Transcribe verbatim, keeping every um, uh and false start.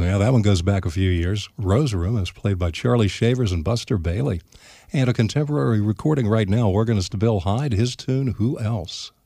Yeah, that one goes back a few years. Rose Room is played by Charlie Shavers and Buster Bailey. And a contemporary recording right now, organist Bill Hyde, his tune, Who Else?